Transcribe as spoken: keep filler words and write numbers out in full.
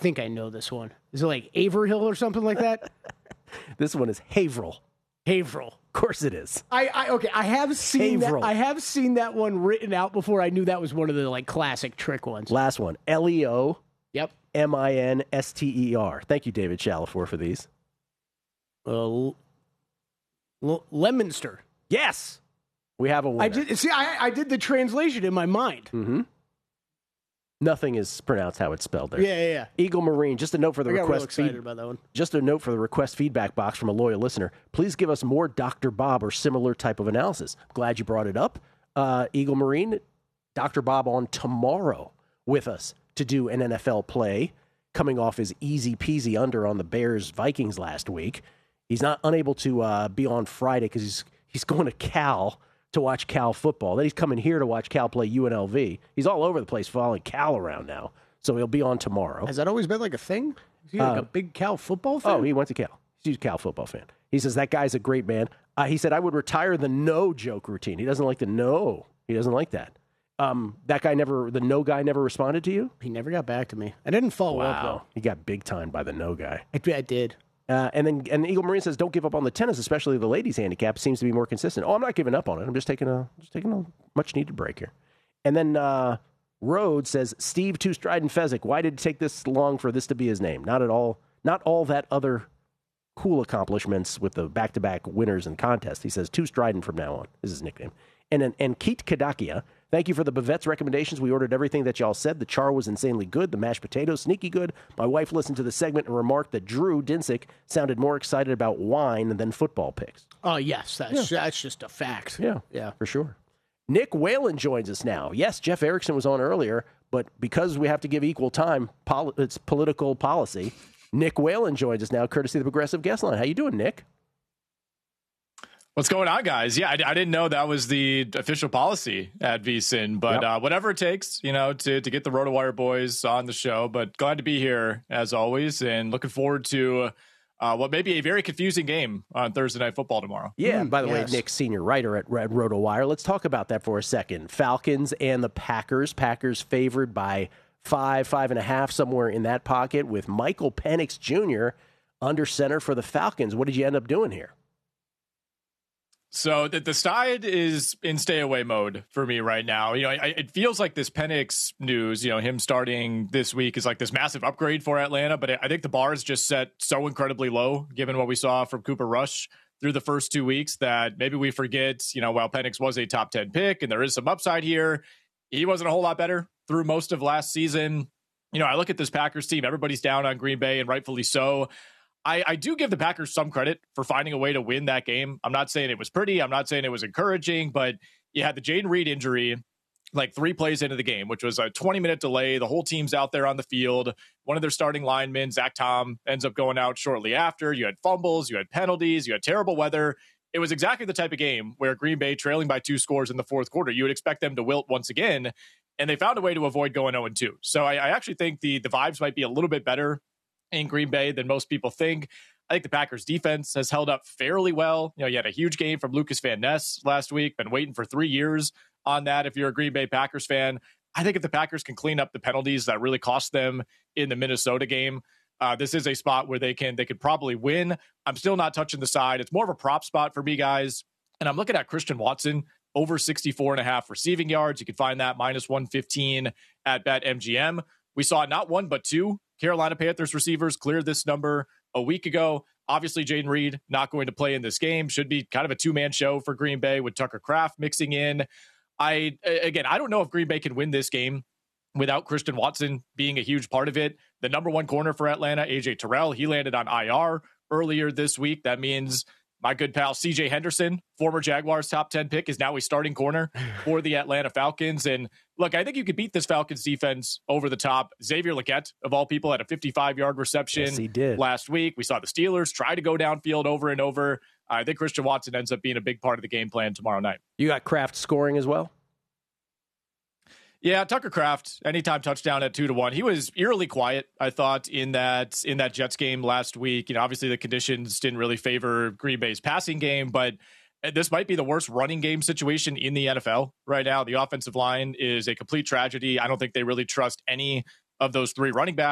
think I know this one. Is it like Haverhill or something like that? This one is Haverhill. Haverhill. Of course it is. I, I okay. I have seen that. Haverhill. I have seen that one written out before. I knew that was one of the like classic trick ones. Last one. L E O. Yep. M I N S T E R. Thank you, David Chalafour, for these. Uh, L- L- Lemonster. Yes. We have a winner. I did see. I, I did the translation in my mind. Mm-hmm. Nothing is pronounced how it's spelled there. Yeah, yeah, yeah. Eagle Marine. Just a note for the I got real request. excited feed- about that one. Just a note for the request feedback box from a loyal listener. Please give us more Doctor Bob or similar type of analysis. Glad you brought it up, uh, Eagle Marine. Doctor Bob on tomorrow with us to do an N F L play, coming off his easy peasy under on the Bears Vikings last week. He's not unable to uh, be on Friday because he's he's going to Cal to watch Cal football. Then he's coming here to watch Cal play U N L V. He's all over the place following Cal around now. So he'll be on tomorrow. Has that always been like a thing? Is he like Uh, a big Cal football fan? Oh, he went to Cal. He's a Cal football fan. He says, that guy's a great man. Uh, he said, I would retire the no joke routine. He doesn't like the no. He doesn't like that. Um, that guy never, the no guy never responded to you? He never got back to me. I didn't follow up, though. He got big time by the no guy. I, I did. Uh, and then and Eagle Marine says, don't give up on the tennis, especially the ladies' handicap. It seems to be more consistent. Oh, I'm not giving up on it. I'm just taking a just taking a much needed break here. And then uh, Rhodes says, Steve Two Strident Fezzik, why did it take this long for this to be his name? Not at all. Not all that other cool accomplishments with the back-to-back winners and contests. He says, Two Strident from now on is his nickname. And then and Keat Kadakia, thank you for the Bavette's recommendations. We ordered everything that y'all said. The char was insanely good. The mashed potatoes, sneaky good. My wife listened to the segment and remarked that Drew Dinsick sounded more excited about wine than football picks. Oh, yes. That's, Yeah. that's just a fact. Yeah, Yeah. for sure. Nick Whalen joins us now. Yes, Jeff Erickson was on earlier, but because we have to give equal time, poli- it's political policy. Nick Whalen joins us now, courtesy of the Progressive Guest Line. How you doing, Nick? What's going on, guys? Yeah, I, I didn't know that was the official policy at VSiN, but Yep. uh, whatever it takes, you know, to to get the RotoWire boys on the show. But glad to be here as always, and looking forward to uh, what may be a very confusing game on Thursday Night Football tomorrow. Yeah, Mm, by the yes. way, Nick's senior writer at Red RotoWire. Let's talk about that for a second. Falcons and the Packers. Packers favored by five, five and a half, somewhere in that pocket, with Michael Penix Junior under center for the Falcons. What did you end up doing here? So the, the side is in stay away mode for me right now. You know, I, it feels like this Penix news, you know, him starting this week is like this massive upgrade for Atlanta. But I think the bar is just set so incredibly low, given what we saw from Cooper Rush through the first two weeks, that maybe we forget, you know, while Penix was a top ten pick and there is some upside here, he wasn't a whole lot better through most of last season. You know, I look at this Packers team, everybody's down on Green Bay, and rightfully so. I, I do give the Packers some credit for finding a way to win that game. I'm not saying it was pretty. I'm not saying it was encouraging, but you had the Jaden Reed injury like three plays into the game, which was a twenty minute delay. The whole team's out there on the field. One of their starting linemen, Zach Tom, ends up going out shortly after. You had fumbles, you had penalties, you had terrible weather. It was exactly the type of game where Green Bay, trailing by two scores in the fourth quarter, you would expect them to wilt once again, and they found a way to avoid going oh and two. So I, I actually think the the vibes might be a little bit better in Green Bay than most people think. I think the Packers defense has held up fairly well. You know, you had a huge game from Lucas Van Ness last week. Been waiting for three years on that if you're a Green Bay Packers fan. I think if the Packers can clean up the penalties that really cost them in the Minnesota game, uh, this is a spot where they can they could probably win. I'm still not touching the side. It's more of a prop spot for me, guys. And I'm looking at Christian Watson over sixty-four and a half receiving yards. You can find that minus one fifteen at BetMGM. We saw not one, but two Carolina Panthers receivers cleared this number a week ago. Obviously, Jaden Reed not going to play in this game. Should be kind of a two-man show for Green Bay with Tucker Kraft mixing in. I again, I don't know if Green Bay can win this game without Christian Watson being a huge part of it. The number one corner for Atlanta, A J Terrell, he landed on I R earlier this week. That means my good pal C J Henderson, former Jaguars top ten pick, is now a starting corner for the Atlanta Falcons. And look, I think you could beat this Falcons defense over the top. Xavier Legette, of all people, had a fifty-five yard reception Yes, he did. last week. We saw the Steelers try to go downfield over and over. I think Christian Watson ends up being a big part of the game plan tomorrow night. You got Kraft scoring as well? Yeah, Tucker Kraft, anytime touchdown at two to one. He was eerily quiet, I thought, in that in that Jets game last week. You know, obviously the conditions didn't really favor Green Bay's passing game, but this might be the worst running game situation in the N F L right now. The offensive line is a complete tragedy. I don't think they really trust any of those three running backs.